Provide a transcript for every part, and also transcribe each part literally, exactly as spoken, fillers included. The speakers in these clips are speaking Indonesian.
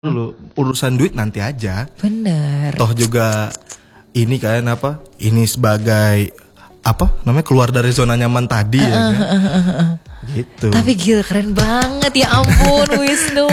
Dulu urusan duit nanti aja. Bener. Toh juga ini kan apa? Ini sebagai apa namanya keluar dari zona nyaman tadi uh, ya kan? Uh, uh, uh, uh. Gitu. Tapi gila keren banget ya ampun Wisnu.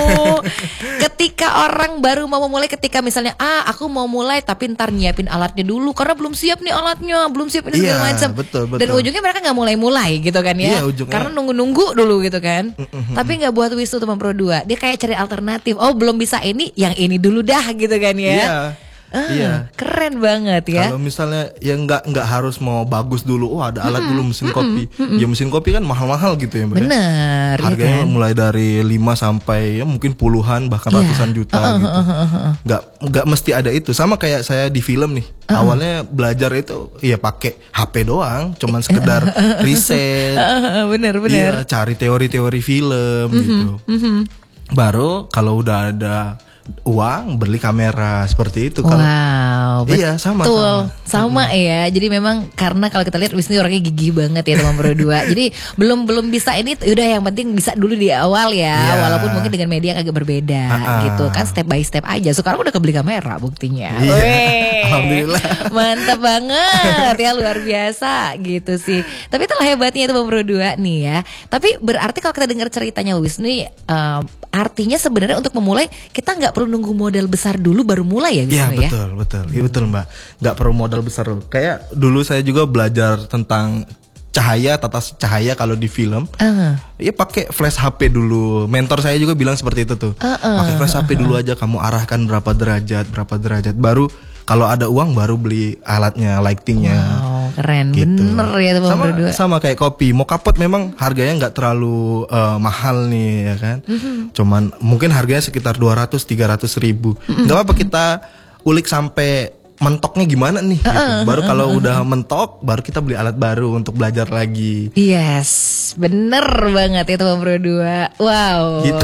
Ketika orang baru mau memulai, ketika misalnya ah aku mau mulai tapi ntar nyiapin alatnya dulu karena belum siap nih alatnya, belum siap ini segala iya, macam. Betul, betul. Dan ujungnya mereka nggak mulai-mulai gitu kan ya? Iya, ujungnya. Karena nunggu-nunggu dulu gitu kan. Mm-hmm. Tapi nggak buat Wisnu teman Pro dua. Dia kayak cari alternatif. Oh belum bisa ini, yang ini dulu dah gitu kan ya? Iya. Ah, iya. Keren banget ya. Kalau misalnya ya nggak nggak harus mau bagus dulu, oh ada alat mm-hmm. dulu mesin mm-hmm. kopi. Mm-hmm. Ya mesin kopi kan mahal-mahal gitu ya, Mbak. Bener. Harganya ya kan? mulai dari lima sampai ya mungkin puluhan bahkan yeah. ratusan juta uh, uh, gitu. Uh, uh, uh, uh. Nggak nggak mesti ada itu. Sama kayak saya di film nih. Uh, uh. Awalnya belajar itu ya pakai H P doang, cuman sekedar riset. Uh, uh, bener Iya, bener. cari teori-teori film mm-hmm. gitu. Mm-hmm. Baru kalau udah ada uang beli kamera seperti itu. Kalau wow, iya sama betul sama, sama hmm. ya. Jadi memang karena kalau kita lihat Wisnu orangnya gigih banget ya teman Pro dua. Jadi belum belum bisa ini, udah yang penting bisa dulu di awal ya. Yeah. Walaupun mungkin dengan media agak berbeda uh-uh. gitu kan, step by step aja. Sekarang udah kebeli kamera buktinya. Yeah. Alhamdulillah. Mantap banget ya, luar biasa gitu sih. Tapi itulah hebatnya itu teman Pro dua nih ya. Tapi berarti kalau kita dengar ceritanya Wisnu, uh, artinya sebenarnya untuk memulai kita nggak perlu nunggu modal besar dulu baru mulai ya Wisnu ya? Iya betul, betul, iya betul Mbak. Gak perlu modal besar. Kayak dulu saya juga belajar tentang cahaya, tata cahaya kalau di film. Uh. Ya pakai flash H P dulu. Mentor saya juga bilang seperti itu tuh. Uh, uh, pakai flash uh, H P dulu aja, kamu arahkan berapa derajat, berapa derajat. Baru kalau ada uang baru beli alatnya, lightingnya. Wow, keren gitu. Bener ya teman sama, berdua. Sama kayak kopi. Mau kapot memang harganya nggak terlalu uh, mahal nih ya kan. Mm-hmm. Cuman mungkin harganya sekitar dua ratus tiga ratus ribu. Mm-hmm. Gak apa-apa kita ulik sampai mentoknya gimana nih gitu. uh, Baru kalau uh, uh, udah mentok baru kita beli alat baru untuk belajar lagi. Yes, bener banget ya teman Pro dua. Wow, gitu.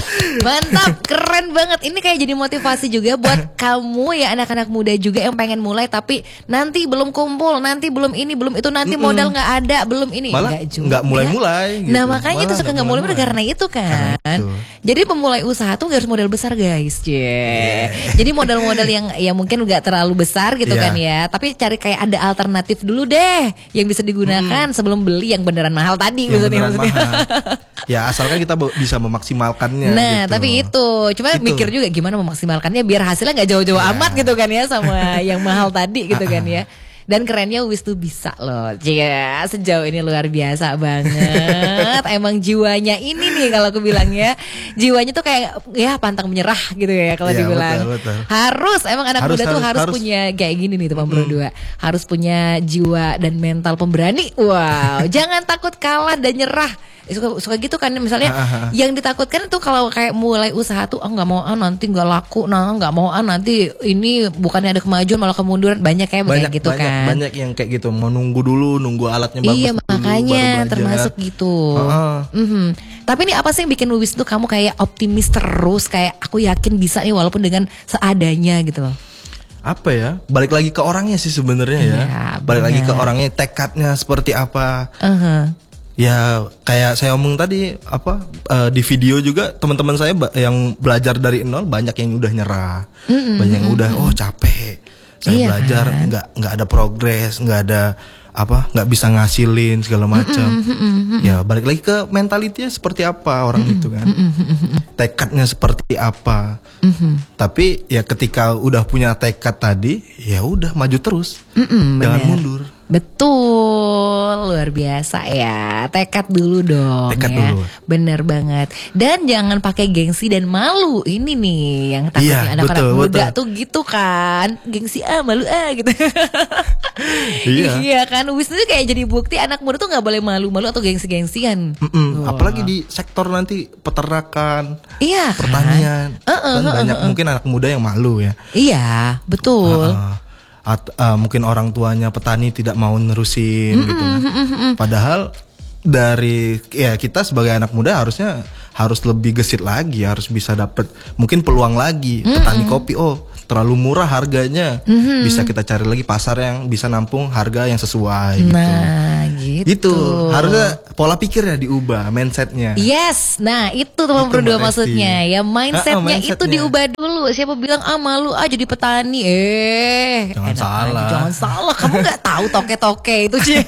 Mantap, keren banget. Ini kayak jadi motivasi juga buat kamu ya, anak-anak muda juga yang pengen mulai tapi nanti belum kumpul, nanti belum ini, belum itu, nanti Mm-mm. modal nggak ada, belum ini. Malah nggak mulai-mulai gitu. Nah makanya itu suka nggak mulai-mulai karena itu kan. Karena itu. Jadi pemulai usaha tuh nggak harus modal besar guys. Yeah. Yeah. Jadi modal-modal yang ya mungkin nggak terlalu besar gitu yeah. kan ya. Tapi cari kayak ada alternatif dulu deh yang bisa digunakan hmm. sebelum beli yang beneran mahal tadi maksudnya. maksudnya. Ya asalkan kita bisa memaksimalkannya. Nah gitu. tapi itu cuma itu. Mikir juga gimana memaksimalkannya biar hasilnya nggak jauh-jauh yeah. amat gitu kan ya sama yang mahal tadi gitu kan ya. Dan kerennya Wisnu bisa loh. Ya, sejauh ini luar biasa banget. Emang jiwanya ini nih kalau aku bilangnya. Jiwanya tuh kayak ya pantang menyerah gitu ya kalau ya, dibilang. Betul, betul. Harus emang anak harus, muda harus, tuh harus, harus punya kayak gini nih teman Pro dua. Harus punya jiwa dan mental pemberani. Wow, jangan takut kalah dan nyerah. Suka, suka gitu kan misalnya yang ditakutkan itu kalau kayak mulai usaha tuh ah oh, nggak mau ah nanti nggak laku, nah nggak mau ah nanti ini bukannya ada kemajuan malah kemunduran, banyak kayak banyak gitu banyak, kan banyak yang kayak gitu mau nunggu dulu nunggu alatnya bagus iya dulu, makanya termasuk gitu. uh-uh. mm-hmm. Tapi ini apa sih yang bikin Wisnu kamu kayak optimis terus, kayak aku yakin bisa nih walaupun dengan seadanya gitu loh? Apa ya, balik lagi ke orangnya sih sebenarnya ya, ya balik bener. lagi ke orangnya, tekadnya seperti apa. uh-huh. Ya kayak saya omong tadi apa uh, di video juga teman-teman saya ba- yang belajar dari nol banyak yang udah nyerah, mm-hmm. banyak yang udah oh capek saya iya belajar kan? nggak nggak ada progres, nggak ada apa nggak bisa ngasilin segala macam. Mm-hmm, mm-hmm. Ya balik lagi ke mentalitinya seperti apa orang mm-hmm, itu kan, mm-hmm. tekadnya seperti apa. Mm-hmm. Tapi ya ketika udah punya tekad tadi ya udah maju terus, mm-hmm, jangan bener. mundur. Betul, luar biasa ya. Tekad dulu dong. Tekad ya. dulu. Bener banget. Dan jangan pakai gengsi dan malu. Ini nih yang takutnya iya, anak-anak betul, muda betul. tuh gitu kan. Gengsi ah, malu ah gitu. Iya. Iya kan. Wisnu tuh kayak jadi bukti anak muda tuh nggak boleh malu-malu atau gengsi-gengsian. Oh. Apalagi di sektor nanti peternakan, iya, pertanian. Kan? Uh, uh, kan uh, banyak uh, uh. mungkin anak muda yang malu ya. Iya, betul. Uh, uh. At, uh, mungkin orang tuanya petani tidak mau nerusin mm-mm, gitu kan. Mm-mm. Padahal dari ya kita sebagai anak muda harusnya harus lebih gesit lagi, harus bisa dapat mungkin peluang lagi. Mm-mm. Petani kopi, oh terlalu murah harganya. Mm-hmm. Bisa kita cari lagi pasar yang bisa nampung harga yang sesuai gitu. Nah, gitu. Itu harusnya pola pikirnya diubah, mindsetnya. Yes, nah itu teman berdua maksudnya ya, mindsetnya, ah, mindsetnya itu diubah dulu. Siapa bilang ah malu ah jadi petani, eh jangan salah, aja, jangan salah. Kamu nggak tahu toke-toke itu sih,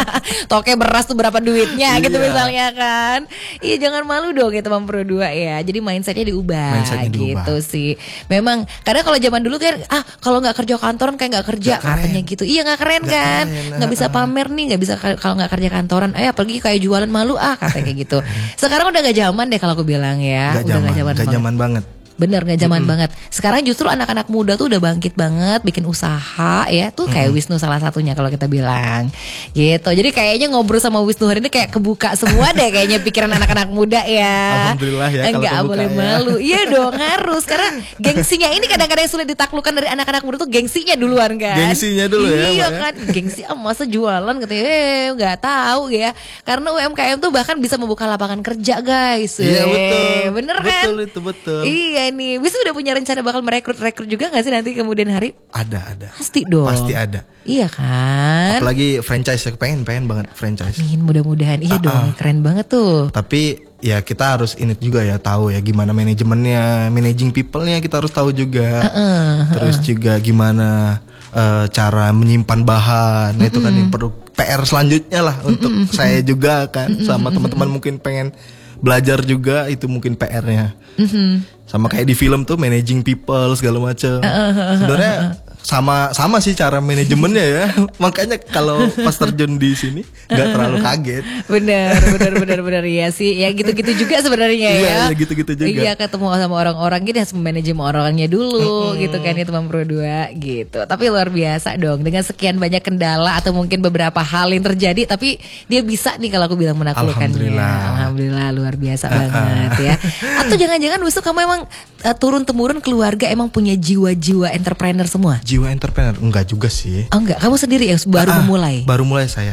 toke beras tuh berapa duitnya gitu misalnya kan. Iya jangan malu dong ya teman berdua ya. Jadi mindsetnya diubah, mindsetnya gitu diubah. Sih. Memang karena kalau zaman dulu kan ah kalau nggak kerja kantoran kayak nggak kerja gak katanya gitu. Iya nggak keren gak kan, nggak bisa pamer nih, nggak bisa kalau nggak kerja kantoran. Eh apalagi kayak jualan malu ah katanya kayak gitu. Sekarang udah gak zaman deh kalau aku bilang ya. Gak udah zaman, gak zaman, gak zaman banget. Bener gak zaman mm-hmm. banget. Sekarang justru anak-anak muda tuh udah bangkit banget, bikin usaha ya. Tuh kayak mm-hmm. Wisnu salah satunya kalau kita bilang gitu. Jadi kayaknya ngobrol sama Wisnu hari ini kayak kebuka semua deh kayaknya pikiran anak-anak muda ya. Alhamdulillah ya. Enggak boleh ya. Malu. Iya dong harus. Karena gengsinya ini kadang-kadang sulit ditaklukkan dari anak-anak muda tuh, gengsinya duluan kan. Gengsinya dulu ya. Iya kan. Gengsi ah masa jualan katanya eh nggak tahu ya. Karena U M K M tuh bahkan bisa membuka lapangan kerja guys. Iya betul. Bener kan? Betul itu betul. Iya nih, Wis udah punya rencana bakal merekrut-rekrut juga gak sih nanti kemudian hari? Ada, ada. Pasti dong. Pasti ada. Iya kan? Apalagi franchise, pengen, pengen banget franchise. Amin, mudah-mudahan. Iya uh-uh. dong, keren banget tuh. Tapi ya kita harus ini juga ya, tahu ya gimana manajemennya, managing people-nya kita harus tahu juga. Uh-uh. Terus juga gimana uh, cara menyimpan bahan, uh-uh. itu kan yang perlu P R selanjutnya lah untuk uh-uh. saya juga kan, uh-uh. sama teman-teman mungkin pengen belajar juga, itu mungkin P R-nya. Mm-hmm. Sama kayak di film tuh managing people segala macam. Sebenarnya sama sama sih cara manajemennya ya. Makanya kalau pas terjun di sini nggak terlalu kaget. Benar, benar, benar, benar ya sih. Ya gitu-gitu juga sebenarnya ya. Iya, ya, gitu-gitu juga. Iya, ketemu sama orang-orang gitu harus manajemen orangnya dulu mm-hmm. gitu kan ya teman berdua gitu. Tapi luar biasa dong dengan sekian banyak kendala atau mungkin beberapa hal yang terjadi, tapi dia bisa nih kalau aku bilang menaklukkannya. Alhamdulillah. Alhamdulillah luar biasa banget ya. Atau jangan-jangan Wisnu kamu emang uh, turun temurun keluarga emang punya jiwa-jiwa entrepreneur semua? Jiwa entrepreneur enggak juga sih. Oh enggak, kamu sendiri yang baru ah, memulai. Baru mulai saya.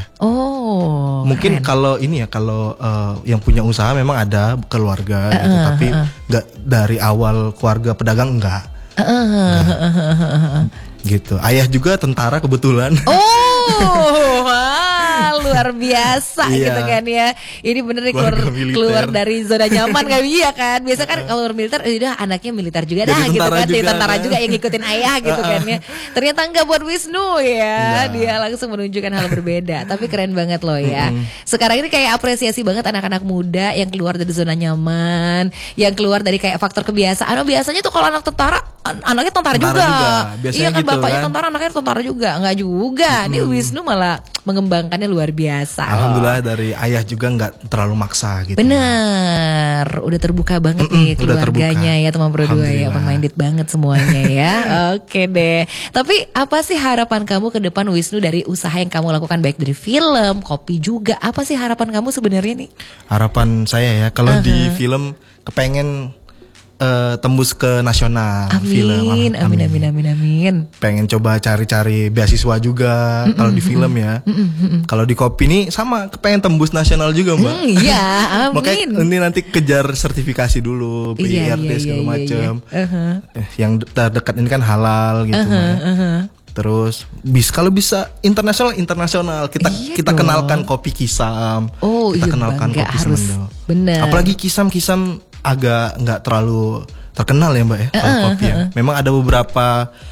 Oh. Mungkin kalau ini ya kalau uh, yang punya usaha memang ada keluarga uh, gitu, uh, tapi enggak uh, uh. dari awal keluarga pedagang enggak. Uh, uh, uh, uh, uh, uh. Gitu. Ayah juga tentara kebetulan. Oh. Luar biasa iya. gitu kan ya. Ini bener nih keluar, keluar dari zona nyaman kan. Iya kan. Biasa kan kalau militer udah anaknya militer juga dah gitu kan. Jadi tentara juga yang ngikutin ayah gitu kan ya. Ternyata enggak buat Wisnu ya. Iya. Dia langsung menunjukkan hal berbeda. Tapi keren banget loh ya. Mm-hmm. Sekarang ini kayak apresiasi banget anak-anak muda yang keluar dari zona nyaman, yang keluar dari kayak faktor kebiasaan. Oh, biasanya tuh kalau anak tentara anaknya tentara, tentara juga, juga. Iya kan gitu, bapaknya kan? Tentara anaknya tentara juga. Enggak juga. Mm-hmm. Ini Wisnu malah mengembangkannya luar biasa. Alhamdulillah dari ayah juga nggak terlalu maksa gitu. Bener, udah terbuka banget Mm-mm, nih keluarganya ya teman berdua ya, open minded banget semuanya ya. Oke deh. Tapi apa sih harapan kamu ke depan Wisnu dari usaha yang kamu lakukan baik dari film, kopi juga? Apa sih harapan kamu sebenarnya nih? Harapan saya ya kalau uh-huh. di film kepengen Uh, tembus ke nasional amin, film. Amin, amin, amin, amin, amin. Pengen coba cari-cari beasiswa juga mm-mm, kalau di film ya. Kalau di kopi nih sama, pengen tembus nasional juga mbak. Mm, iya, amin. Makanya ini nanti kejar sertifikasi dulu, P I R D iya, iya, segala iya, macam. Iya, iya. Uh-huh. Yang terdekat ini kan halal gitu. Uh-huh, uh-huh. Terus bis kalau bisa internasional internasional kita iya kita dong. Kenalkan kopi Kisam. Oh, kita iya, kenalkan bang, kopi Semendo. Bener. Apalagi Kisam Kisam agak nggak terlalu terkenal ya mbak ya uh, kalau kopi ya. Memang ada beberapa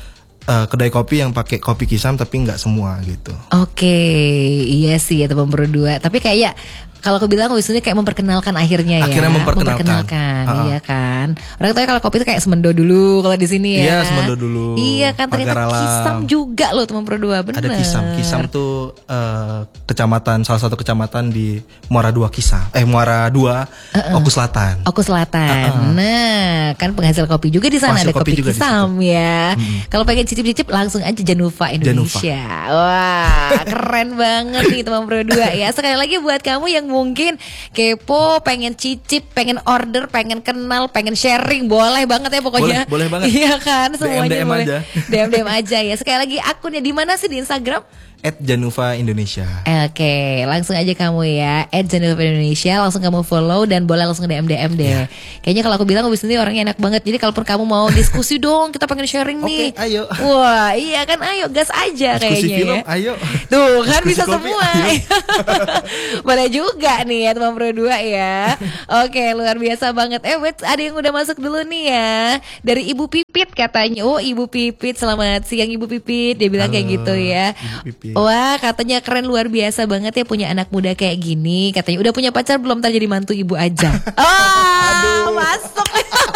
uh, kedai kopi yang pakai kopi Kisam tapi nggak semua gitu. Oke, okay. Iya sih ya teman berdua. Tapi kayak kalau aku bilang Wisnu kayak memperkenalkan akhirnya ya. Akhirnya memperkenalkan, memperkenalkan uh-uh. Iya kan. Orang tahu kalau kopi itu kayak Semendo dulu kalau di sini ya. Iya Semendo dulu. Iya kan ternyata Kisam juga loh teman berdua benar. Ada Kisam. Kisam tuh uh, kecamatan salah satu kecamatan di Muara Dua Kisam. Eh Muara Dua uh-uh. Oku Selatan. Oku Selatan. Uh-uh. Nah kan penghasil kopi juga di sana ada kopi, kopi Kisam ya. Hmm. Kalau pengen cicip-cicip langsung aja Januva Indonesia. Januva. Wah keren banget nih teman berdua ya. Sekali lagi buat kamu yang mungkin kepo, pengen cicip, pengen order, pengen kenal, pengen sharing, boleh banget ya pokoknya. Boleh, boleh banget. Iya kan, semuanya D M, D M boleh. aja. D M D M aja ya. Sekali lagi akunnya di mana sih di Instagram? at januva indonesia. Oke, langsung aja kamu ya at januva indonesia, langsung kamu follow dan boleh langsung D M D M deh. Yeah. Kayaknya kalau aku bilang Wisnu ini orangnya enak banget. Jadi kalaupun kamu mau diskusi dong, kita pengen sharing nih. Oke, ayo. Wah, iya kan, ayo gas aja diskusi kayaknya film, ya. Ayo. Tuh kan diskusi bisa kopi, semua. Boleh juga nih ya teman Pro dua ya. Oke, luar biasa banget. Eh, wait, ada yang udah masuk dulu nih ya. Dari Ibu Pipit katanya. Oh, Ibu Pipit, selamat siang Ibu Pipit. Dia bilang Halo, kayak gitu ya. Wah, katanya keren, luar biasa banget ya punya anak muda kayak gini. Katanya udah punya pacar belum, ntar jadi mantu ibu aja. Oh, masuk.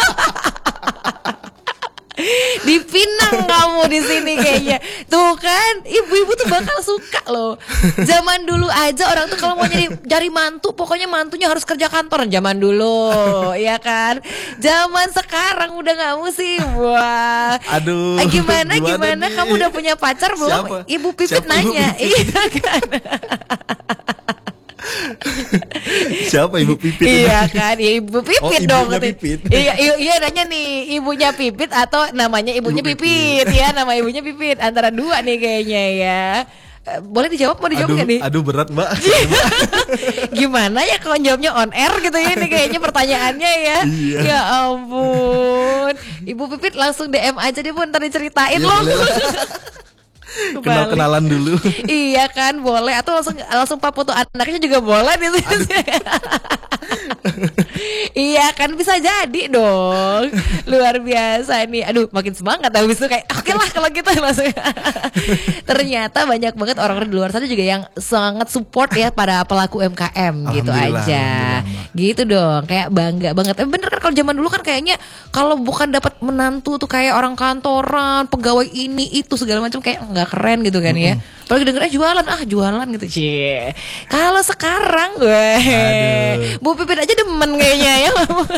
Dipinang kamu di sini kayaknya. Tuh kan, ibu-ibu tuh bakal suka loh. Zaman dulu aja orang tuh kalau mau nyari cari mantu, pokoknya mantunya harus kerja kantoran zaman dulu, ya kan? Zaman sekarang udah nggak musim. Wah. Aduh. Eh, gimana gimana, gimana kamu udah punya pacar belum? Siapa? Ibu Pipit Siapa nanya. Iya kan? Siapa Ibu Pipit? Iya kan, ya Ibu Pipit oh, dong. Pipit. Iya, iya, iya nanya nih, ibunya Pipit atau namanya ibunya Ibu Pipit, Pipit. Ya, nama ibunya Pipit. Antara dua nih kayaknya ya. Boleh dijawab, mau dijawab aduh, gak nih? Aduh berat mbak. Gimana ya kalau jawabnya on air gitu ya, ini kayaknya pertanyaannya ya. Iya. Ya ampun, Ibu Pipit langsung D M aja deh pun, ntar diceritain iya, loh. Kenal-kenalan dulu. Iya kan, boleh. Atau langsung langsung pak foto anaknya juga boleh di sini. Iya kan, bisa jadi dong. Luar biasa nih. Aduh, makin semangat habis itu kayak oke lah kalau gitu langsung. Ternyata banyak banget orang-orang di luar sana juga yang sangat support ya pada pelaku U M K M gitu aja. Gitu dong, kayak bangga banget. Eh, bener kan kalau zaman dulu kan kayaknya kalau bukan dapat menantu tuh kayak orang kantoran, pegawai ini itu segala macam kayak nggak keren gitu kan ya. Apalagi dengernya jualan, ah jualan gitu. Cie. Kalau sekarang gue Bu Pipit aja demen kayaknya ya.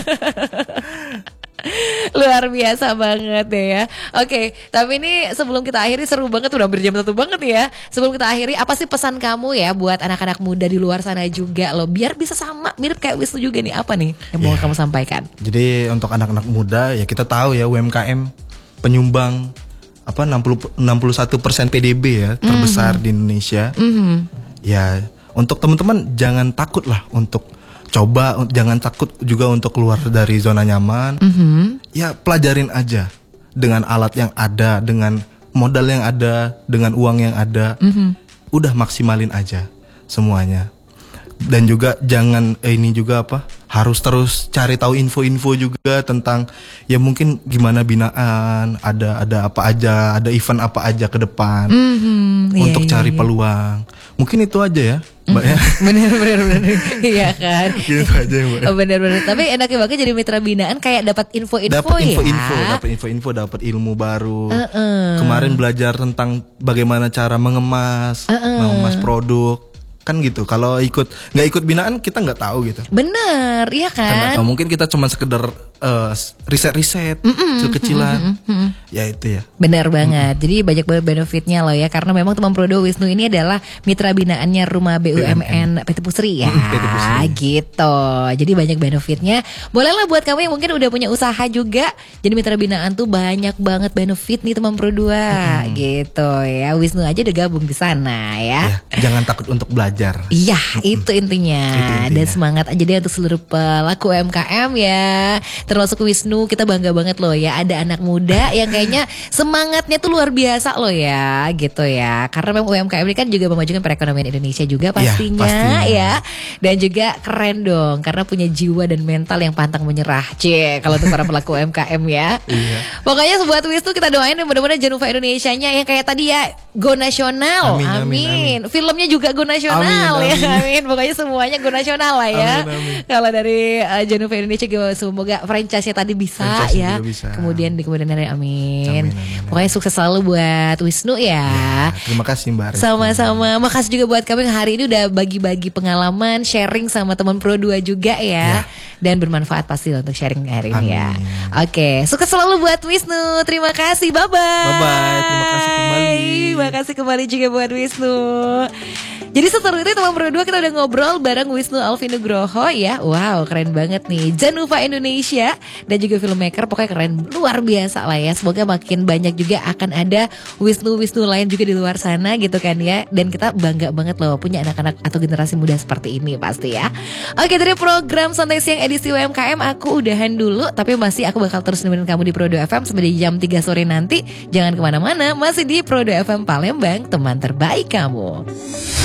Luar biasa banget deh ya. Oke, tapi ini sebelum kita akhiri, seru banget, udah berjam satu banget ya. Sebelum kita akhiri, apa sih pesan kamu ya buat anak-anak muda di luar sana juga loh, biar bisa sama mirip kayak Wisnu juga nih, apa nih yang mau yeah. kamu sampaikan? Jadi untuk anak-anak muda ya, kita tahu ya U M K M penyumbang apa enam puluh satu persen P D B ya, terbesar mm-hmm. di Indonesia. Mm-hmm. Ya, untuk teman-teman jangan takut lah untuk coba, jangan takut juga untuk keluar dari zona nyaman. Mm-hmm. Ya, pelajarin aja dengan alat yang ada, dengan modal yang ada, dengan uang yang ada. Mm-hmm. Udah maksimalin aja semuanya. Dan juga jangan eh, ini juga apa? Harus terus cari tahu info-info juga tentang ya mungkin gimana binaan, ada ada apa aja, ada event apa aja ke depan. Mm-hmm. Untuk yeah, cari yeah, peluang. Mungkin itu aja ya, Mbak ya. Bener bener bener. Iya kan. Gitu aja, Mbak. Oh, bener bener. Tapi enaknya banget jadi mitra binaan kayak dapat info-info dapat ya. info-info, dapat info-info, dapat ilmu baru. Uh-uh. Kemarin belajar tentang bagaimana cara mengemas, uh-uh. mengemas produk. Kan gitu, kalau ikut nggak ikut binaan kita nggak tahu gitu. Bener, iya kan. Karena mungkin kita cuma sekedar uh, riset-riset kecil-kecilan, ya itu ya. Bener banget. Mm-mm. Jadi banyak banget benefitnya loh ya, karena memang teman Prodo Wisnu ini adalah mitra binaannya Rumah B U M N P T Pusri ya. P T Pusri. Gitu. Jadi banyak benefitnya. Bolehlah buat kamu yang mungkin udah punya usaha juga, jadi mitra binaan tuh banyak banget benefit nih teman Prodo. Mm-hmm. Gitu ya. Wisnu aja udah gabung di sana ya. ya jangan takut untuk belajar. Iya, itu intinya. itu intinya. Dan semangat aja deh untuk seluruh pelaku U M K M ya. Termasuk Wisnu, kita bangga banget loh ya. Ada anak muda yang kayaknya semangatnya tuh luar biasa loh ya, gitu ya. Karena memang U M K M ini kan juga memajukan perekonomian Indonesia juga pastinya ya, pastinya. ya. Dan juga keren dong, karena punya jiwa dan mental yang pantang menyerah. Cie, kalau untuk para pelaku U M K M ya. Iya. Pokoknya buat Wisnu kita doain mudah-mudahan Januva Indonesianya yang kayak tadi ya, go nasional. Amin. amin. amin, amin. Filmnya juga go nasional. Amin, ya, amin. amin. Pokoknya semuanya go nasional lah ya. Kalau dari uh, Januva Indonesia, semoga franchise-nya tadi bisa franchise ya. Bisa. Kemudian di kemudian hari amin. Amin, amin. Pokoknya sukses selalu buat Wisnu ya. ya terima kasih Mbak. Sama-sama. Makasih juga buat kami yang hari ini udah bagi-bagi pengalaman, sharing sama teman Pro dua juga ya. ya. Dan bermanfaat pasti untuk sharing hari amin. ini ya. Oke, sukses selalu buat Wisnu. Terima kasih. Bye-bye. Bye-bye. Terima kasih kembali. Terima kasih kembali juga buat Wisnu. Jadi seteru itu teman berdua kita udah ngobrol bareng Wisnu Alvin Nugroho ya. Wow, keren banget nih. Januva Indonesia dan juga filmmaker, pokoknya keren luar biasa lah ya. Semoga makin banyak juga akan ada Wisnu-Wisnu lain juga di luar sana gitu kan ya. Dan kita bangga banget loh punya anak-anak atau generasi muda seperti ini pasti ya. Oke, dari program Santai Siang edisi U M K M aku udahan dulu, tapi masih aku bakal terus nemenin kamu di Prodo F M sampai di jam tiga sore nanti. Jangan kemana-mana, masih di Prodo F M Palembang, teman terbaik kamu.